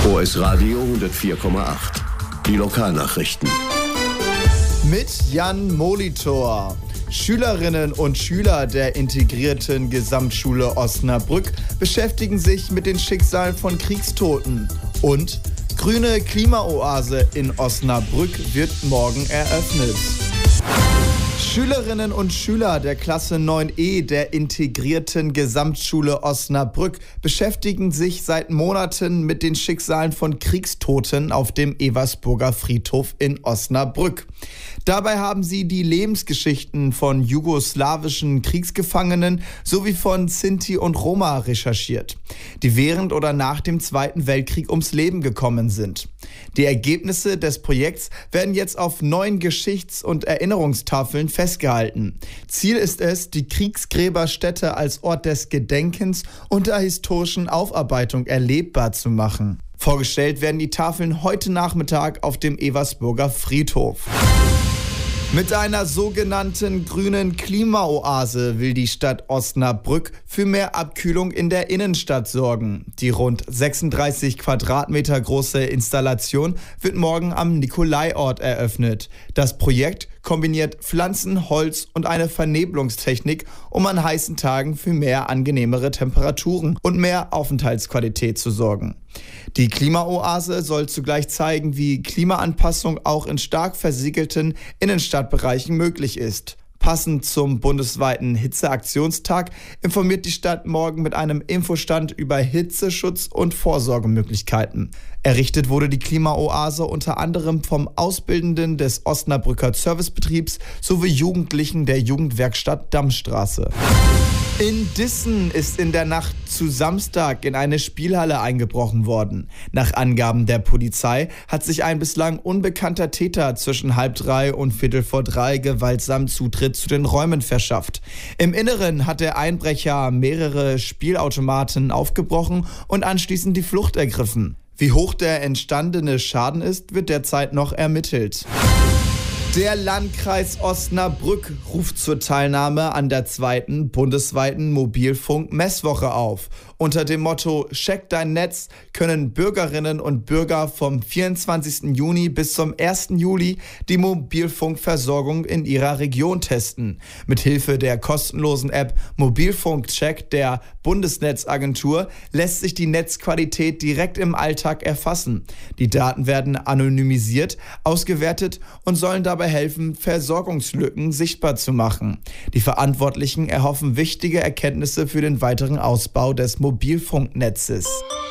OS Radio 104,8. Die Lokalnachrichten. Mit Jan Molitor. Schülerinnen und Schüler der integrierten Gesamtschule Osnabrück beschäftigen sich mit den Schicksalen von Kriegstoten. Und grüne Klimaoase in Osnabrück wird morgen eröffnet. Schülerinnen und Schüler der Klasse 9e der integrierten Gesamtschule Osnabrück beschäftigen sich seit Monaten mit den Schicksalen von Kriegstoten auf dem Eversburger Friedhof in Osnabrück. Dabei haben sie die Lebensgeschichten von jugoslawischen Kriegsgefangenen sowie von Sinti und Roma recherchiert, die während oder nach dem Zweiten Weltkrieg ums Leben gekommen sind. Die Ergebnisse des Projekts werden jetzt auf 9 Geschichts- und Erinnerungstafeln festgehalten. Ziel ist es, die Kriegsgräberstätte als Ort des Gedenkens und der historischen Aufarbeitung erlebbar zu machen. Vorgestellt werden die Tafeln heute Nachmittag auf dem Eversburger Friedhof. Mit einer sogenannten grünen Klimaoase will die Stadt Osnabrück für mehr Abkühlung in der Innenstadt sorgen. Die rund 36 Quadratmeter große Installation wird morgen am Nikolaiort eröffnet. Das Projekt kombiniert Pflanzen, Holz und eine Vernebelungstechnik, um an heißen Tagen für mehr angenehmere Temperaturen und mehr Aufenthaltsqualität zu sorgen. Die Klimaoase soll zugleich zeigen, wie Klimaanpassung auch in stark versiegelten Innenstadtbereichen möglich ist. Passend zum bundesweiten Hitzeaktionstag informiert die Stadt morgen mit einem Infostand über Hitzeschutz und Vorsorgemöglichkeiten. Errichtet wurde die Klimaoase unter anderem vom Auszubildenden des Osnabrücker Servicebetriebs sowie Jugendlichen der Jugendwerkstatt Dammstraße. In Dissen ist in der Nacht zu Samstag in eine Spielhalle eingebrochen worden. Nach Angaben der Polizei hat sich ein bislang unbekannter Täter zwischen 2:30 und 2:45 gewaltsam Zutritt zu den Räumen verschafft. Im Inneren hat der Einbrecher mehrere Spielautomaten aufgebrochen und anschließend die Flucht ergriffen. Wie hoch der entstandene Schaden ist, wird derzeit noch ermittelt. Der Landkreis Osnabrück ruft zur Teilnahme an der 2. bundesweiten Mobilfunk-Messwoche auf. Unter dem Motto Check dein Netz können Bürgerinnen und Bürger vom 24. Juni bis zum 1. Juli die Mobilfunkversorgung in ihrer Region testen. Mithilfe der kostenlosen App Mobilfunkcheck der Bundesnetzagentur lässt sich die Netzqualität direkt im Alltag erfassen. Die Daten werden anonymisiert, ausgewertet und sollen dabei helfen, Versorgungslücken sichtbar zu machen. Die Verantwortlichen erhoffen wichtige Erkenntnisse für den weiteren Ausbau des Mobilfunknetzes.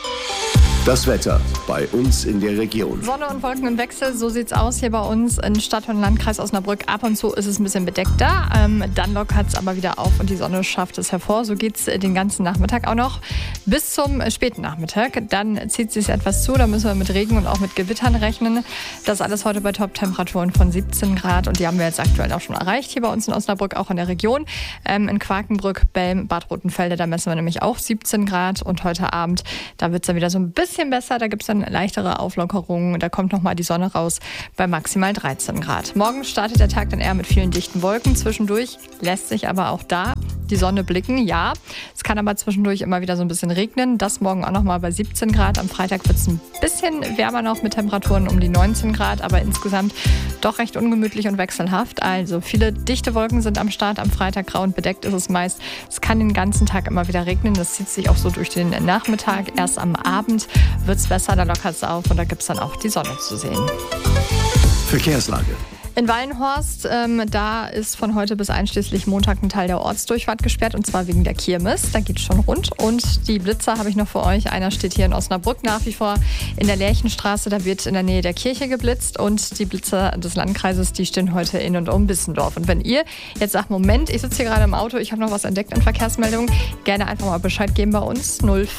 Das Wetter bei uns in der Region. Sonne und Wolken im Wechsel, so sieht's aus hier bei uns in Stadt- und Landkreis Osnabrück. Ab und zu ist es ein bisschen bedeckter, dann lockert es aber wieder auf und die Sonne schafft es hervor. So geht's den ganzen Nachmittag auch noch bis zum späten Nachmittag. Dann zieht es sich etwas zu, da müssen wir mit Regen und auch mit Gewittern rechnen. Das alles heute bei Top-Temperaturen von 17 Grad und die haben wir jetzt aktuell auch schon erreicht hier bei uns in Osnabrück, auch in der Region. In Quakenbrück, Belm, Bad Rotenfelde, da messen wir nämlich auch 17 Grad und heute Abend, da wird es dann wieder so ein bisschen besser, da gibt es dann leichtere Auflockerungen, da kommt nochmal die Sonne raus bei maximal 13 Grad. Morgen startet der Tag dann eher mit vielen dichten Wolken, zwischendurch lässt sich aber auch da die Sonne blicken, ja. Es kann aber zwischendurch immer wieder so ein bisschen regnen, das morgen auch nochmal bei 17 Grad. Am Freitag wird es ein bisschen wärmer noch mit Temperaturen um die 19 Grad, aber insgesamt doch recht ungemütlich und wechselhaft. Also viele dichte Wolken sind am Start, am Freitag grau und bedeckt ist es meist. Es kann den ganzen Tag immer wieder regnen, das zieht sich auch so durch den Nachmittag. Erst am Abend wird es besser, da lockert es auf und da gibt es dann auch die Sonne zu sehen. Verkehrslage. In Wallenhorst, da ist von heute bis einschließlich Montag ein Teil der Ortsdurchfahrt gesperrt und zwar wegen der Kirmes. Da geht es schon rund. Und die Blitzer habe ich noch für euch. Einer steht hier in Osnabrück nach wie vor in der Lerchenstraße. Da wird in der Nähe der Kirche geblitzt und die Blitzer des Landkreises, die stehen heute in und um Bissendorf. Und wenn ihr jetzt sagt, Moment, ich sitze hier gerade im Auto, ich habe noch was entdeckt in Verkehrsmeldungen, gerne einfach mal Bescheid geben bei uns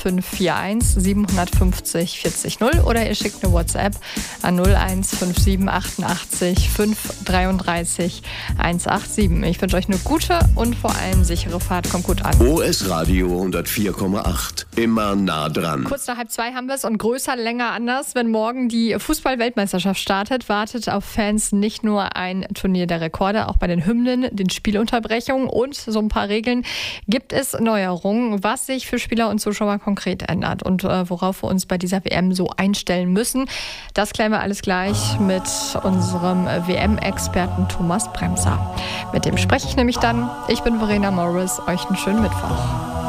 0541 750 40 0 oder ihr schickt eine WhatsApp an 0157 88 55 33 187. Ich wünsche euch eine gute und vor allem sichere Fahrt. Kommt gut an. OS Radio 104,8. Immer nah dran. Kurz nach 1:30 haben wir es und größer, länger, anders. Wenn morgen die Fußball-Weltmeisterschaft startet, wartet auf Fans nicht nur ein Turnier der Rekorde, auch bei den Hymnen, den Spielunterbrechungen und so ein paar Regeln gibt es Neuerungen, was sich für Spieler und Zuschauer konkret ändert und worauf wir uns bei dieser WM so einstellen müssen. Das klären wir alles gleich mit unserem WM-Experten Thomas Bremser. Mit dem spreche ich nämlich dann. Ich bin Verena Morris. Euch einen schönen Mittwoch.